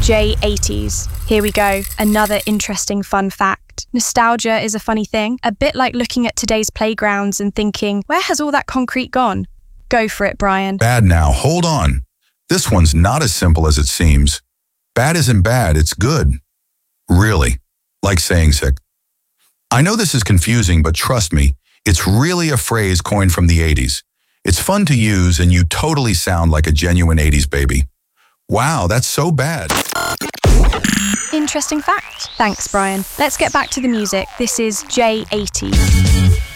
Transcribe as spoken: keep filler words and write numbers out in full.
J eighties. Here we go, another interesting fun fact. Nostalgia is a funny thing, a bit like looking at today's playgrounds and thinking, where has all that concrete gone? Go for it, Brian. Bad now, hold on. This one's not as simple as it seems. Bad isn't bad, it's good. Really, like saying sick. I know this is confusing, but trust me, it's really a phrase coined from the eighties. It's fun to use, and you totally sound like a genuine eighties baby. Wow, that's so bad. Interesting fact. Thanks, Brian. Let's get back to the music. This is J eighties.